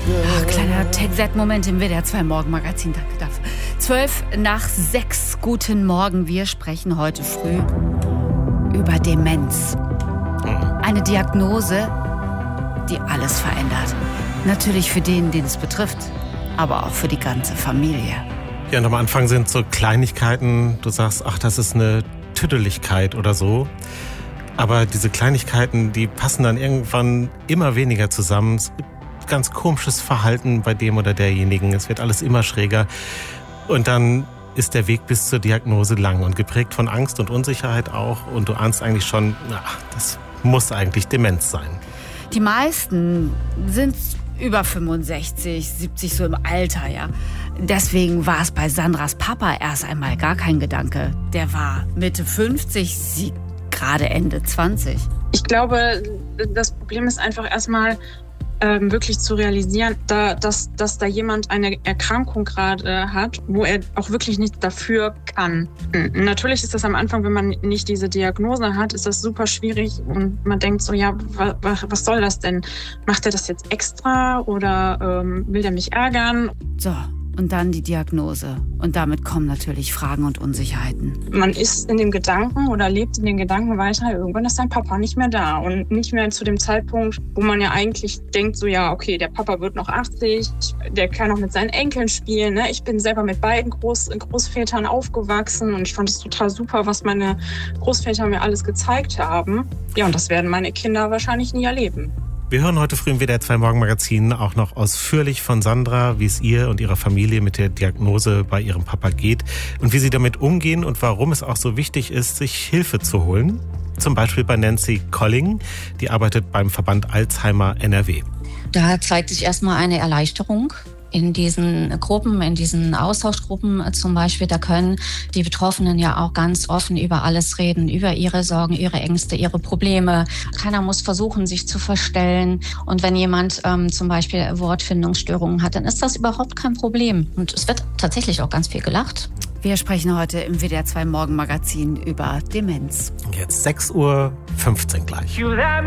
Kleiner Take-That-Moment im WDR 2 Morgenmagazin. Danke dafür. 5:05. Guten Morgen. Wir sprechen heute früh über Demenz. Eine Diagnose, die alles verändert. Natürlich für den es betrifft, aber auch für die ganze Familie. Ja, und am Anfang sind so Kleinigkeiten, du sagst, ach, das ist eine Tüdeligkeit oder so. Aber diese Kleinigkeiten, die passen dann irgendwann immer weniger zusammen. Es gibt ganz komisches Verhalten bei dem oder derjenigen. Es wird alles immer schräger. Und dann ist der Weg bis zur Diagnose lang und geprägt von Angst und Unsicherheit auch. Und du ahnst eigentlich schon, das muss eigentlich Demenz sein. Die meisten sind über 65, 70 so im Alter, ja. Deswegen war es bei Sandras Papa erst einmal gar kein Gedanke. Der war Mitte 50, sie gerade Ende 20. Ich glaube, das Problem ist einfach erstmal wirklich zu realisieren, dass da jemand eine Erkrankung gerade hat, wo er auch wirklich nichts dafür kann. Natürlich ist das am Anfang, wenn man nicht diese Diagnose hat, ist das super schwierig und man denkt so, ja, was soll das denn? Macht er das jetzt extra oder will der mich ärgern? So, und dann die Diagnose. Und damit kommen natürlich Fragen und Unsicherheiten. Man ist in dem Gedanken oder lebt in den Gedanken weiter, irgendwann ist dein Papa nicht mehr da. Und nicht mehr zu dem Zeitpunkt, wo man ja eigentlich denkt, so ja, okay, der Papa wird noch 80, der kann auch mit seinen Enkeln spielen. Ne? Ich bin selber mit beiden Großvätern aufgewachsen und ich fand es total super, was meine Großväter mir alles gezeigt haben. Ja, und das werden meine Kinder wahrscheinlich nie erleben. Wir hören heute früh im WDR 2 Morgenmagazin auch noch ausführlich von Sandra, wie es ihr und ihrer Familie mit der Diagnose bei ihrem Papa geht und wie sie damit umgehen und warum es auch so wichtig ist, sich Hilfe zu holen. Zum Beispiel bei Nancy Colling, die arbeitet beim Verband Alzheimer NRW. Da zeigt sich erstmal eine Erleichterung. In diesen Gruppen, in diesen Austauschgruppen zum Beispiel, da können die Betroffenen ja auch ganz offen über alles reden, über ihre Sorgen, ihre Ängste, ihre Probleme. Keiner muss versuchen, sich zu verstellen. Und wenn jemand zum Beispiel Wortfindungsstörungen hat, dann ist das überhaupt kein Problem. Und es wird tatsächlich auch ganz viel gelacht. Wir sprechen heute im WDR 2 Morgenmagazin über Demenz. Jetzt 6:15 Uhr gleich.